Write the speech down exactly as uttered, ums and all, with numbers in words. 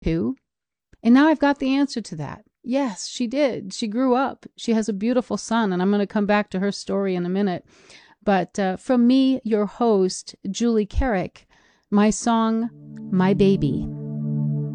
Who? And now I've got the answer to that. Yes, she did. She grew up. She has a beautiful son, and I'm going to come back to her story in a minute. But uh, from me, your host, Julie Carrick, my song, My Baby.